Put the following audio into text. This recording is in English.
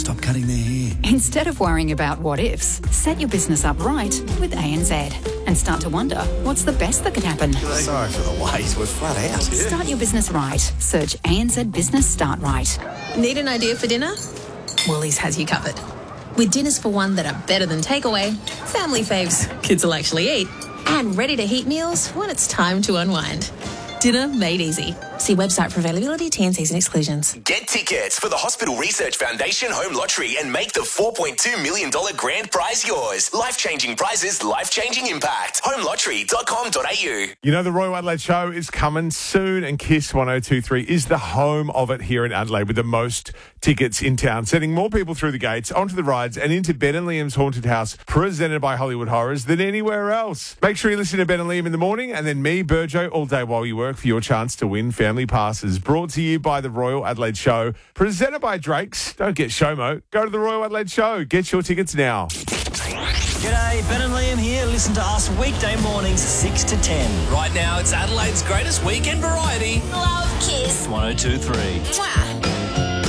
stop cutting their hair. Instead of worrying about what ifs, set your business up right with ANZ and start to wonder what's the best that could happen. Sorry for the wait, we're flat out. Start your business right. Search ANZ Business Start Right. Need an idea for dinner? Woolies has you covered. With dinners for one that are better than takeaway, family faves kids will actually eat, and ready-to-heat meals when it's time to unwind. Dinner made easy. See website for availability, T&Cs and exclusions. Get tickets for the Hospital Research Foundation Home Lottery and make the $4.2 million grand prize yours. Life-changing prizes, life-changing impact. homelottery.com.au. You know, the Royal Adelaide Show is coming soon, and KISS 102.3 is the home of it here in Adelaide with the most tickets in town, sending more people through the gates, onto the rides and into Ben and Liam's Haunted House, presented by Hollywood Horrors, than anywhere else. Make sure you listen to Ben and Liam in the morning, and then me, Burjo, all day while you work for your chance to win family passes. Brought to you by the Royal Adelaide Show, presented by Drake's. Don't get showmo. Go to the Royal Adelaide Show. Get your tickets now. G'day, Ben and Liam here. Listen to us weekday mornings 6 to 10. Right now, it's Adelaide's greatest weekend variety. Love Kiss. 102.3. Mwah.